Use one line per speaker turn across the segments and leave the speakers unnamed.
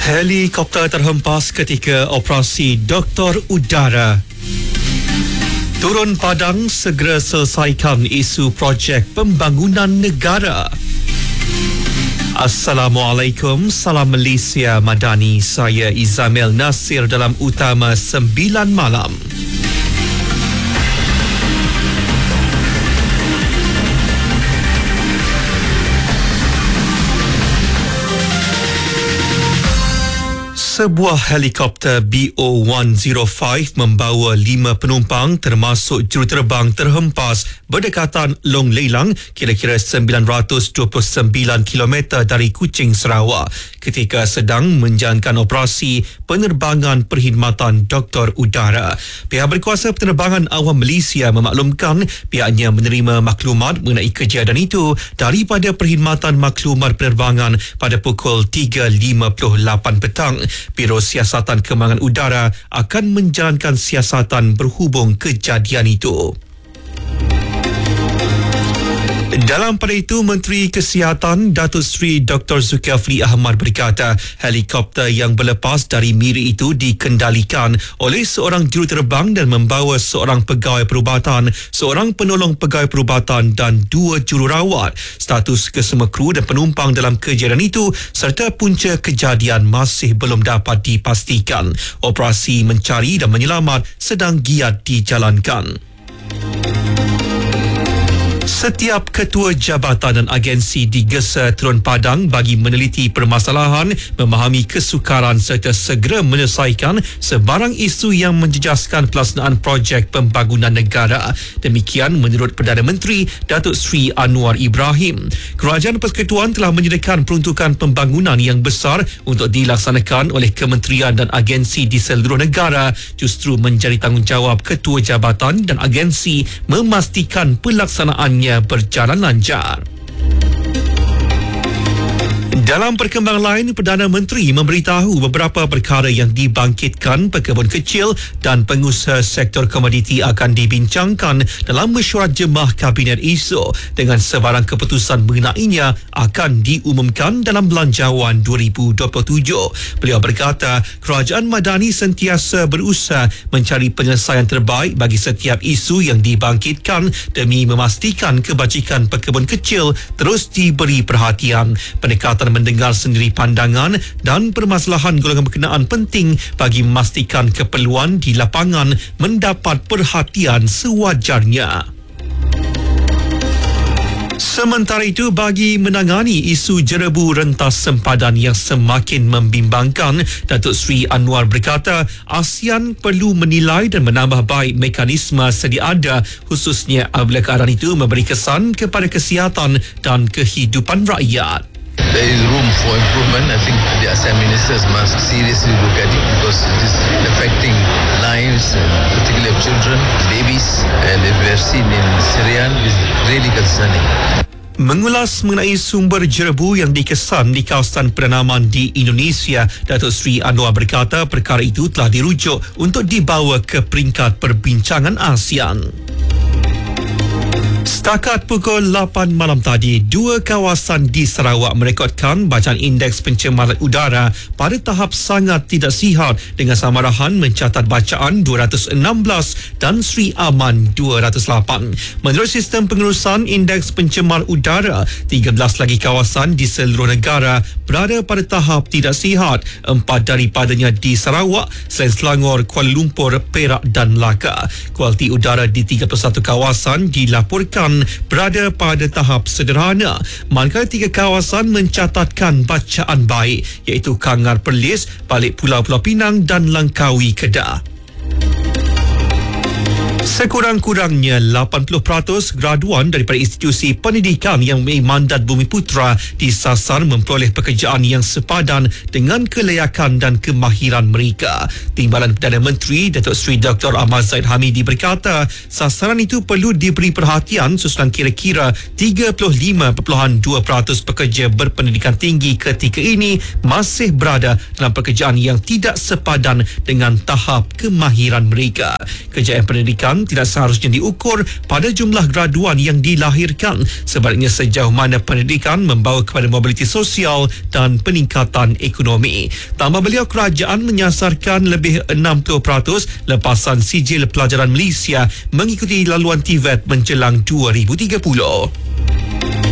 Helikopter terhempas ketika operasi Doktor Udara. Turun Padang segera selesaikan isu projek pembangunan negara. Assalamualaikum, salam Malaysia Madani. Saya Izamil Nasir dalam Utama 9 Malam. Sebuah helikopter BO-105 membawa 5 penumpang termasuk juruterbang terhempas berdekatan Long Leilang kira-kira 929 km dari Kuching, Sarawak ketika sedang menjalankan operasi penerbangan perkhidmatan Doktor Udara. Pihak berkuasa penerbangan awam Malaysia memaklumkan pihaknya menerima maklumat mengenai kejadian itu daripada perkhidmatan maklumat penerbangan pada pukul 3.58 petang. Biro Siasatan Kembangan Udara akan menjalankan siasatan berhubung kejadian itu. Dalam pada itu, Menteri Kesihatan Datuk Seri Dr. Zulkifli Ahmad berkata helikopter yang berlepas dari Miri itu dikendalikan oleh seorang juruterbang dan membawa seorang pegawai perubatan, seorang penolong pegawai perubatan dan 2 jururawat. Status kesemua kru dan penumpang dalam kejadian itu serta punca kejadian masih belum dapat dipastikan. Operasi mencari dan menyelamat sedang giat dijalankan. Setiap ketua jabatan dan agensi digesa turun padang bagi meneliti permasalahan, memahami kesukaran serta segera menyelesaikan sebarang isu yang menjejaskan pelaksanaan projek pembangunan negara. Demikian menurut Perdana Menteri Datuk Seri Anwar Ibrahim. Kerajaan Persekutuan telah menyediakan peruntukan pembangunan yang besar untuk dilaksanakan oleh kementerian dan agensi di seluruh negara. Justru menjadi tanggungjawab ketua jabatan dan agensi memastikan pelaksanaannya berjalan lancar. Dalam perkembangan lain, Perdana Menteri memberitahu beberapa perkara yang dibangkitkan pekebun kecil dan pengusaha sektor komoditi akan dibincangkan dalam mesyuarat jemaah Kabinet esok dengan sebarang keputusan mengenainya akan diumumkan dalam Belanjawan 2027. Beliau berkata, Kerajaan Madani sentiasa berusaha mencari penyelesaian terbaik bagi setiap isu yang dibangkitkan demi memastikan kebajikan pekebun kecil terus diberi perhatian. Pendekatan mendengar sendiri pandangan dan permasalahan golongan berkenaan penting bagi memastikan keperluan di lapangan mendapat perhatian sewajarnya. Sementara itu, bagi menangani isu jerebu rentas sempadan yang semakin membimbangkan, Datuk Seri Anwar berkata ASEAN perlu menilai dan menambah baik mekanisme sedia ada, khususnya apabila keadaan itu memberi kesan kepada kesihatan dan kehidupan rakyat.
There is room for improvement. I think the ASEAN ministers must seriously look at it because it is affecting lives, particularly of children, babies, and as we have seen in Syria, is really concerning.
Mengulas mengenai sumber jerebu yang dikesan di kawasan penanaman di Indonesia, Datuk Seri Anwar berkata perkara itu telah dirujuk untuk dibawa ke peringkat perbincangan ASEAN. Setakat pukul 8 malam tadi, 2 kawasan di Sarawak merekodkan bacaan indeks pencemaran udara pada tahap sangat tidak sihat dengan Samarahan mencatat bacaan 216 dan Sri Aman 208. Menurut sistem pengurusan indeks pencemaran udara, 13 lagi kawasan di seluruh negara berada pada tahap tidak sihat. 4 daripadanya di Sarawak, selain Selangor, Kuala Lumpur, Perak dan Melaka. Kualiti udara di 31 kawasan dilaporkan berada pada tahap sederhana, manakala 3 kawasan mencatatkan bacaan baik iaitu Kangar Perlis, Balik Pulau-Pulau Pinang dan Langkawi Kedah. Sekurang-kurangnya 80% graduan daripada institusi pendidikan yang mempunyai mandat Bumi Putra disasar memperoleh pekerjaan yang sepadan dengan kelayakan dan kemahiran mereka. Timbalan Perdana Menteri Datuk Seri Dr. Ahmad Zahid Hamidi berkata sasaran itu perlu diberi perhatian susulan kira-kira 35.2% pekerja berpendidikan tinggi ketika ini masih berada dalam pekerjaan yang tidak sepadan dengan tahap kemahiran mereka. Kejayaan pendidikan pendidikan tidak seharusnya diukur pada jumlah graduan yang dilahirkan, sebaliknya sejauh mana pendidikan membawa kepada mobiliti sosial dan peningkatan ekonomi. Tambah beliau, kerajaan menyasarkan lebih 60% lepasan sijil pelajaran Malaysia mengikuti laluan TVET menjelang 2030.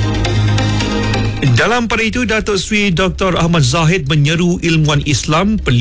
Dalam pada itu, Datuk Seri Dr. Ahmad Zahid menyeru ilmuwan Islam